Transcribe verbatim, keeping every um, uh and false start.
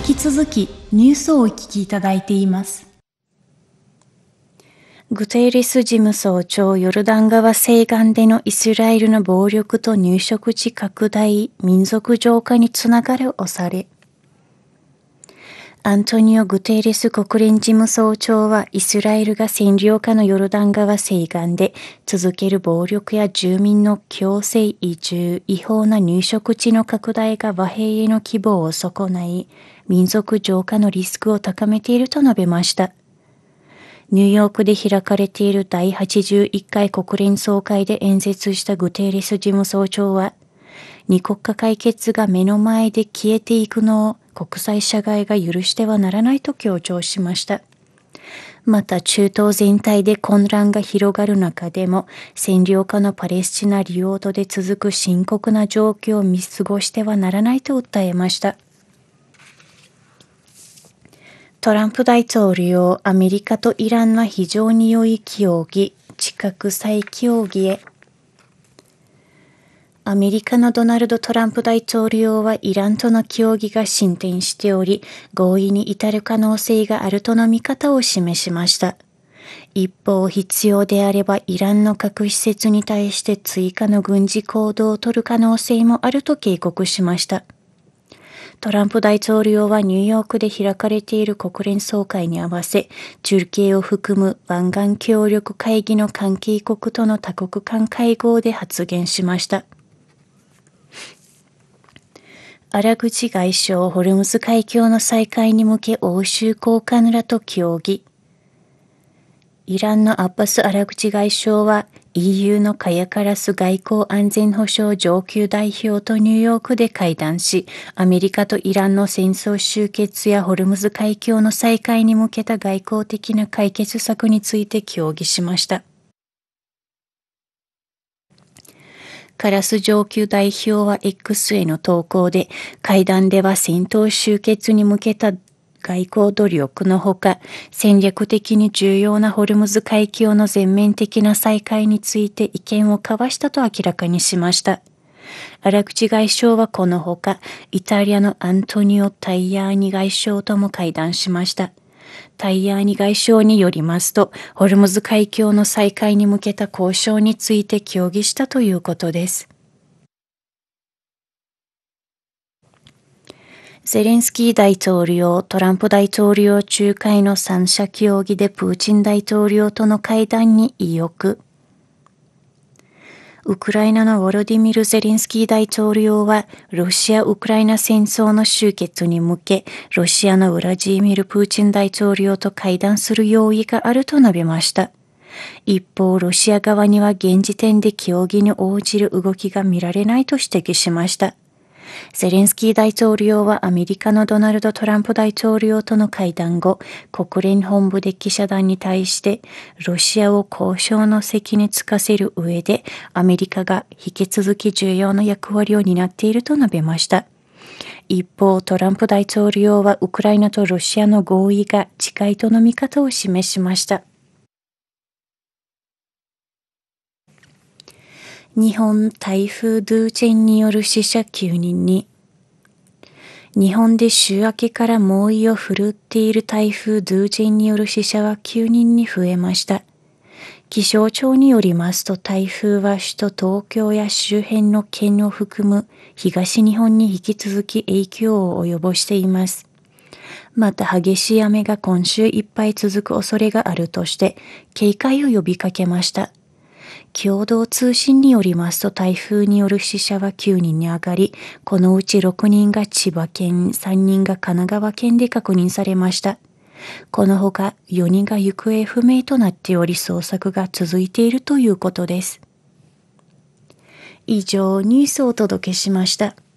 き続きニュースをお聞きいただいています。 グテーレス事務総長、ヨルダン川西岸でのイスラエルの暴力と入植地拡大、民族浄化につながる恐れ。アントニオ・グテーレス国連事務総長は、イスラエルが占領下のヨルダン川西岸で続ける暴力や住民の強制移住、違法な入植地の拡大が和平への希望を損ない、民族浄化のリスクを高めていると述べました。ニューヨークで開かれている第はちじゅういっかい国連総会で演説したグテーレス事務総長は、二国家解決が目の前で消えていくのを国際社会が許してはならないと強調しました。また中東全体で混乱が広がる中でも、占領下のパレスチナ領土で続く深刻な状況を見過ごしてはならないと訴えました。トランプ大統領、アメリカとイランは非常に良い協議、近く再協議へ。アメリカのドナルド・トランプ大統領はイランとの協議が進展しており、合意に至る可能性があるとの見方を示しました。一方、必要であればイランの核施設に対して追加の軍事行動を取る可能性もあると警告しました。トランプ大統領はニューヨークで開かれている国連総会に合わせ、中継を含む湾岸協力会議の関係国との多国間会合で発言しました。ア口外相、ホルムズ海峡の再開に向け欧州高官らと協議。イランのアッバス・アラグチ外相は イーユー のカヤカラス外交安全保障上級代表とニューヨークで会談し、アメリカとイランの戦争終結やホルムズ海峡の再開に向けた外交的な解決策について協議しました。カラス上級代表は X への投稿で、会談では戦闘終結に向けた外交努力のほか、戦略的に重要なホルムズ海峡の全面的な再開について意見を交わしたと明らかにしました。アラ口外相はこのほか、イタリアのアントニオ・タイヤーニ外相とも会談しました。タイヤーニ外相によりますと、ホルムズ海峡の再開に向けた交渉について協議したということです。ゼレンスキー大統領、トランプ大統領仲介の三者協議でプーチン大統領との会談に意欲。ウクライナのウォロディミル・ゼレンスキー大統領は、ロシア・ウクライナ戦争の終結に向け、ロシアのウラジーミル・プーチン大統領と会談する用意があると述べました。一方、ロシア側には現時点で協議に応じる動きが見られないと指摘しました。ゼレンスキー大統領はアメリカのドナルド・トランプ大統領との会談後、国連本部で記者団に対して、ロシアを交渉の席につかせる上で、アメリカが引き続き重要な役割を担っていると述べました。一方、トランプ大統領はウクライナとロシアの合意が近いとの見方を示しました。日本台風ドゥーチェンによる死者きゅうにんに。日本で週明けから猛威を振るっている台風ドゥーチェンによる死者はきゅうにんに増えました。気象庁によりますと、台風は首都東京や周辺の県を含む東日本に引き続き影響を及ぼしています。また激しい雨が今週いっぱい続く恐れがあるとして警戒を呼びかけました。共同通信によりますと、台風による死者はきゅうにんに上がり、このうちろくにんが千葉県、さんにんが神奈川県で確認されました。このほかよにんが行方不明となっており、捜索が続いているということです。以上、ニュースをお届けしました。